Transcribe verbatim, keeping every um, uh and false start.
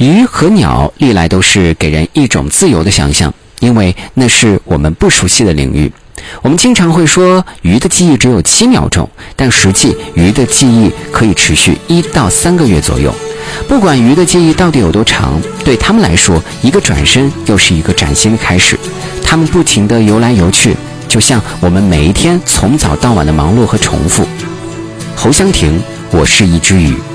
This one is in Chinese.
鱼和鸟历来都是给人一种自由的想象，因为那是我们不熟悉的领域。我们经常会说鱼的记忆只有七秒钟，但实际鱼的记忆可以持续一到三个月左右。不管鱼的记忆到底有多长，对他们来说，一个转身又是一个崭新的开始。他们不停地游来游去，就像我们每一天从早到晚的忙碌和重复。侯湘婷，我是一只鱼。